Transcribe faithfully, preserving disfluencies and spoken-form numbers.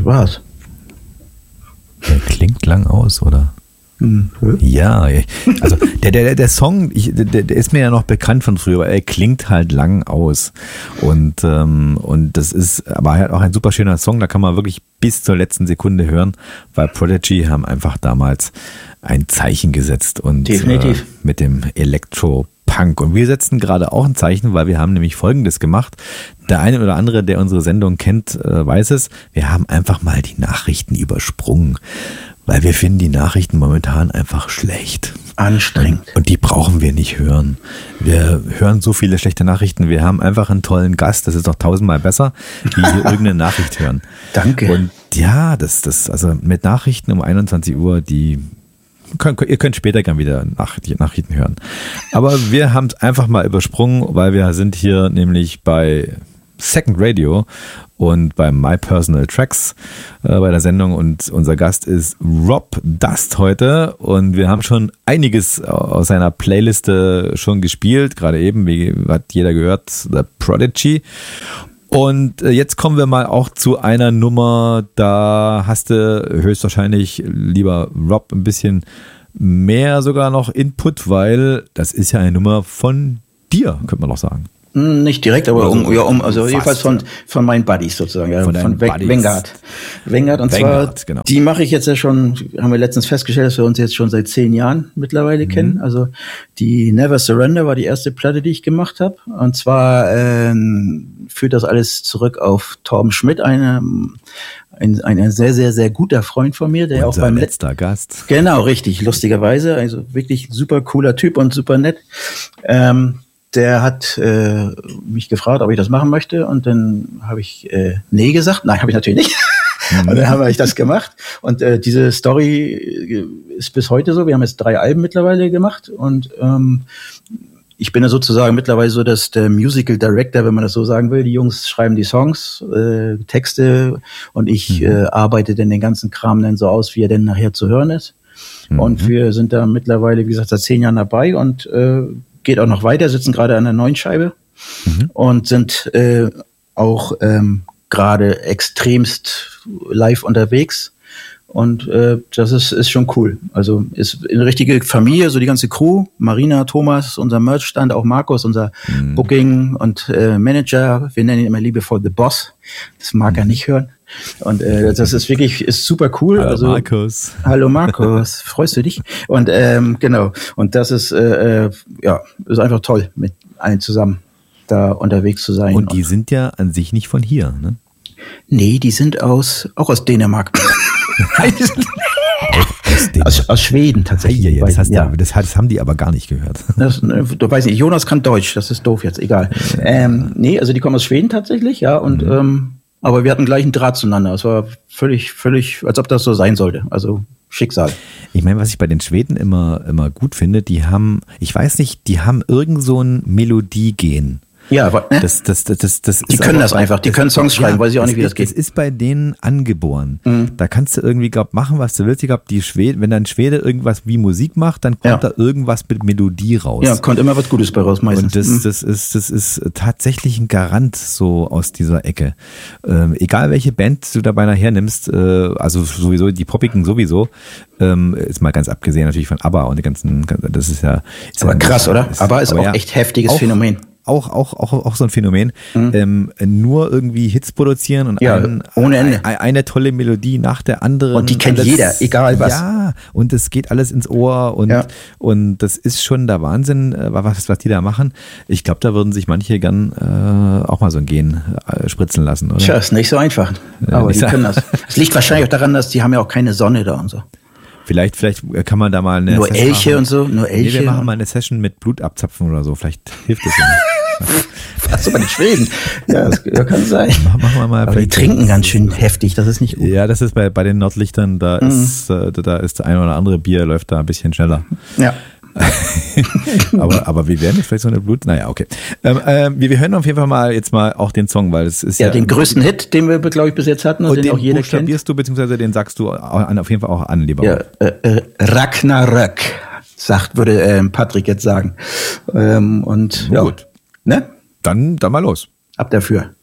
Das war's. Der klingt lang aus, oder? Hm. Ja, also der, der, der Song, ich, der, der ist mir ja noch bekannt von früher, aber er klingt halt lang aus. Und, ähm, und das ist aber halt auch ein super schöner Song, da kann man wirklich bis zur letzten Sekunde hören, weil Prodigy haben einfach damals ein Zeichen gesetzt und Definitiv. Äh, mit dem Elektro-Punk. Und wir setzen gerade auch ein Zeichen, weil wir haben nämlich Folgendes gemacht. Der eine oder andere, der unsere Sendung kennt, äh, weiß es. Wir haben einfach mal die Nachrichten übersprungen. Weil wir finden die Nachrichten momentan einfach schlecht. Anstrengend. Und die brauchen wir nicht hören. Wir hören so viele schlechte Nachrichten. Wir haben einfach einen tollen Gast. Das ist doch tausendmal besser, wie wir irgendeine Nachricht hören. Danke. Und ja, das, das, also mit Nachrichten um einundzwanzig Uhr, die, könnt, ihr könnt später gerne wieder nach, die Nachrichten hören. Aber wir haben es einfach mal übersprungen, weil wir sind hier nämlich bei Second Radio und bei My Personal Tracks äh, bei der Sendung und unser Gast ist Rob Dust heute und wir haben schon einiges aus seiner Playliste schon gespielt, gerade eben, wie hat jeder gehört, The Prodigy. Und äh, jetzt kommen wir mal auch zu einer Nummer, da hast du höchstwahrscheinlich, lieber Rob, ein bisschen mehr sogar noch Input, weil das ist ja eine Nummer von dir, könnte man noch sagen. Nicht direkt, aber also, um, ja, um, also fast, jedenfalls von, ja. von meinen Buddies sozusagen, ja, von, von Buddies. Vanguard. Vanguard und Vanguard, zwar, genau. Die mache ich jetzt ja schon, haben wir letztens festgestellt, dass wir uns jetzt schon seit zehn Jahren mittlerweile mhm. kennen. Also die Never Surrender war die erste Platte, die ich gemacht habe. Und zwar ähm, führt das alles zurück auf Torben Schmidt, eine Ein, ein sehr, sehr, sehr guter Freund von mir, der Unser auch beim letzter Let- Gast. Genau, richtig, lustigerweise. Also wirklich super cooler Typ und super nett. Ähm, der hat äh, mich gefragt, ob ich das machen möchte. Und dann habe ich äh, nee gesagt. Nein, habe ich natürlich nicht. Mhm. Und dann habe ich das gemacht. Und äh, diese Story ist bis heute so. Wir haben jetzt drei Alben mittlerweile gemacht. Und ähm, ich bin ja sozusagen mittlerweile so, dass der Musical Director, wenn man das so sagen will, die Jungs schreiben die Songs, äh, Texte und ich mhm. äh, arbeite dann den ganzen Kram dann so aus, wie er denn nachher zu hören ist. Mhm. Und wir sind da mittlerweile, wie gesagt, seit zehn Jahren dabei und äh, geht auch noch weiter, sitzen gerade an der neuen Scheibe mhm. und sind äh, auch ähm, gerade extremst live unterwegs. Und äh, das ist ist schon cool. Also ist eine richtige Familie, so die ganze Crew. Marina, Thomas, unser Merchstand, auch Markus, unser mhm. Booking und äh, Manager. Wir nennen ihn immer liebevoll The Boss. Das mag mhm. er nicht hören. Und äh, das ist wirklich ist super cool. Hallo also, Markus. Hallo Markus, freust du dich? Und ähm, genau. Und das ist äh, ja ist einfach toll, mit allen zusammen da unterwegs zu sein. Und die und, sind ja an sich nicht von hier, ne? Nee, die sind aus auch aus Dänemark. aus, aus, aus Schweden tatsächlich. Ja, ja, das, heißt, ja. Das, das haben die aber gar nicht gehört. Das, du weißt nicht, Jonas kann Deutsch, das ist doof jetzt, egal. Ja. Ähm, nee, also die kommen aus Schweden tatsächlich, ja, und mhm. ähm, aber wir hatten gleich einen Draht zueinander. Es war völlig, völlig, als ob das so sein sollte. Also Schicksal. Ich meine, was ich bei den Schweden immer, immer gut finde, die haben, ich weiß nicht, die haben irgend so ein Melodiegen. Ja, aber, ne? das, das, das, das, das die ist können aber, das einfach, die können Songs schreiben, ja, weiß ich auch nicht, wie ist, das geht. Das ist bei denen angeboren. Mhm. Da kannst du irgendwie, glaub, machen, was du willst. Ich glaube, die Schwede, wenn dann Schwede irgendwas wie Musik macht, dann kommt ja. da irgendwas mit Melodie raus. Ja, kommt immer was Gutes bei raus meistens. Und das, mhm. das, ist, das ist tatsächlich ein Garant so aus dieser Ecke. Ähm, egal welche Band du dabei nachher nimmst, äh, also sowieso die Poppigen sowieso, ähm, ist mal ganz abgesehen natürlich von ABBA und die ganzen, das ist ja... Ist aber ja krass, oder? Ist, ABBA ist aber auch ja, echt heftiges auch, Phänomen. Auch, auch, auch, auch so ein Phänomen. Mhm. Ähm, nur irgendwie Hits produzieren und ja, ein, ohne Ende. Ein, eine tolle Melodie nach der anderen. Und die kennt alles, jeder, egal was. Ja, und es geht alles ins Ohr und, ja. und das ist schon der Wahnsinn, was, was die da machen. Ich glaube, da würden sich manche gern äh, auch mal so ein Gen äh, spritzen lassen, oder? Tja, ist nicht so einfach. Aber die können das. Es liegt wahrscheinlich auch daran, dass die haben ja auch keine Sonne da und so. Vielleicht, vielleicht kann man da mal eine Nur Session Elche machen. und so, nur Elche. Nee, wir machen mal eine Session mit Blutabzapfen oder so. Vielleicht hilft das ja nicht. Hast du bei den Schweden? Ja, das ja, kann sein. Machen wir mal. Aber die trinken ganz schön heftig, das ist nicht gut. Ja, das ist bei, bei den Nordlichtern, da mhm. ist, da ist der ein oder andere Bier läuft da ein bisschen schneller. Ja. aber, aber wie wäre das vielleicht so eine Blut? Naja, okay. Ähm, ähm, wir, wir hören auf jeden Fall mal jetzt mal auch den Song, weil es ist ja... Ja, den größten Hit, den wir, glaube ich, bis jetzt hatten und, und den, den auch jeder kennt. Den du, beziehungsweise den sagst du auf jeden Fall auch an, lieber. Ja, äh, äh, Ragnarök, sagt, würde äh, Patrick jetzt sagen. Ähm, und ja, gut. Ne? Dann, dann mal los. Ab dafür.